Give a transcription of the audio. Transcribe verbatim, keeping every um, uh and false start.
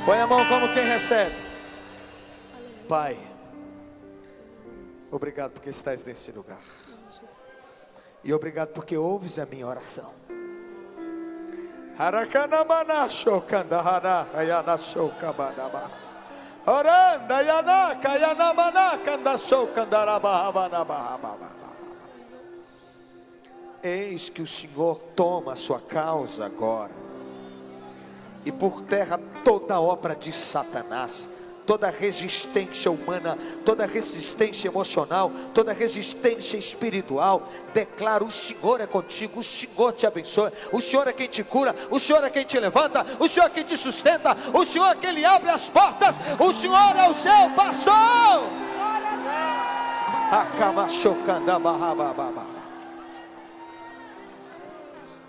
Põe a mão como quem recebe. Pai, obrigado porque estás neste lugar. E obrigado porque ouves a minha oração. Eis que o Senhor toma a sua causa agora, e por terra toda obra de Satanás, toda resistência humana, toda resistência emocional, toda resistência espiritual. Declaro: o Senhor é contigo, o Senhor te abençoa, o Senhor é quem te cura, o Senhor é quem te levanta, o Senhor é quem te sustenta, o Senhor é quem lhe abre as portas, o Senhor é o seu pastor. Glória a Deus.